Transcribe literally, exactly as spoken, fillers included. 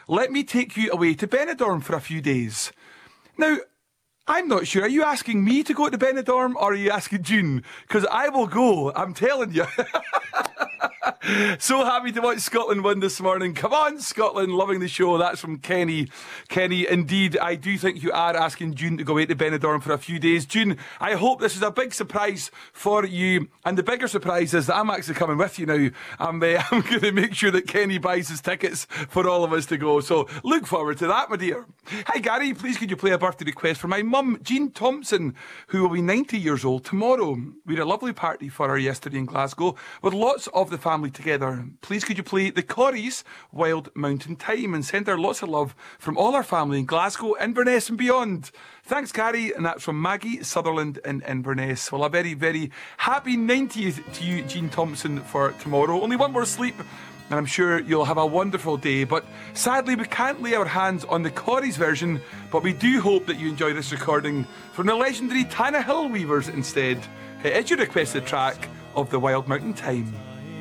let me take you away to Benidorm for a few days. Now, I'm not sure. Are you asking me to go to Benidorm or are you asking June? Because I will go, I'm telling you. So happy to watch Scotland win this morning. Come on, Scotland, loving the show. That's from Kenny. Kenny, indeed, I do think you are asking June to go away to Benidorm for a few days. June, I hope this is a big surprise for you. And the bigger surprise is that I'm actually coming with you now. I'm, uh, I'm going to make sure that Kenny buys his tickets for all of us to go. So look forward to that, my dear. Hi, Gary. Please could you play a birthday request for my mum, Jean Thompson, who will be ninety years old tomorrow. We had a lovely party for her yesterday in Glasgow with lots of the family together. Please could you play the Corries Wild Mountain Time and send her lots of love from all our family in Glasgow, Inverness and beyond. Thanks, Gary. And that's from Maggie Sutherland in Inverness. Well, a very, very happy ninetieth to you, Jean Thompson, for tomorrow. Only one more sleep and I'm sure you'll have a wonderful day. But sadly, we can't lay our hands on the Corries version, but we do hope that you enjoy this recording from the legendary Tannahill Weavers instead. It is your requested track of the Wild Mountain Time.